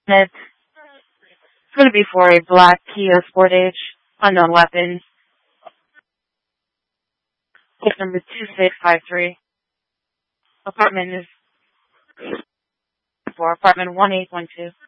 It's going to be for a black Kia Sportage, unknown weapon. Case number 2653. Apartment is for apartment 1812.